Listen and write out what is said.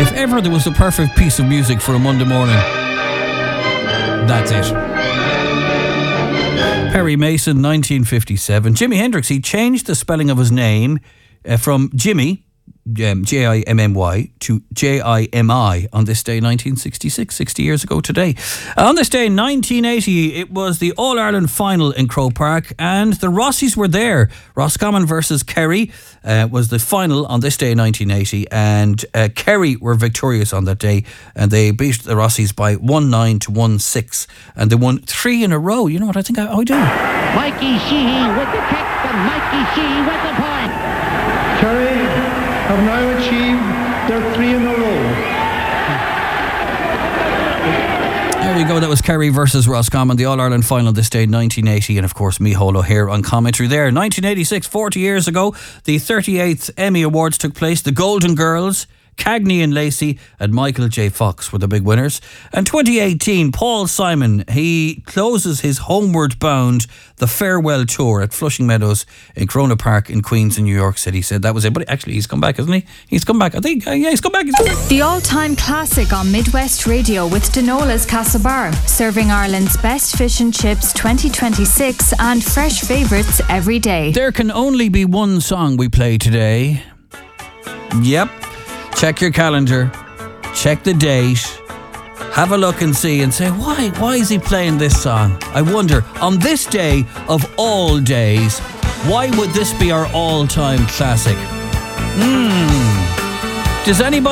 If ever there was a perfect piece of music for a Monday morning, that's it. Perry Mason, 1957. Jimi Hendrix, he changed the spelling of his name from Jimmy, Jimmy, to Jimi on this day 1966, 60 years ago today. On this day 1980, it was the All-Ireland final in Croke Park and the Rossies were there. Roscommon versus Kerry was the final on this day 1980, and Kerry were victorious on that day and they beat the Rossies by 1-9 to 1-6 and they won 3 in a row. You know what I think I do? Mikey Sheehy with the kick and Mikey Sheehy with the point. Kerry have now achieved their 3 in a row. There you go, that was Kerry versus Roscommon, the All-Ireland final this day 1980, and of course Micheál O'Hare on commentary there. 1986, 40 years ago, the 38th Emmy Awards took place. The Golden Girls, Cagney and Lacey and Michael J. Fox were the big winners. And 2018, Paul Simon, he closes his homeward bound The Farewell Tour at Flushing Meadows in Corona Park in Queens in New York City. He said that was it. But actually, he's come back, hasn't he? He's come back. I think, yeah, he's come back. The all-time classic on Midwest Radio with Denola's Castlebar, serving Ireland's best fish and chips 2026 and fresh favourites every day. There can only be one song we play today. Yep. Check your calendar, check the date, have a look and see and say, why is he playing this song? I wonder, on this day of all days, why would this be our all-time classic? Does anybody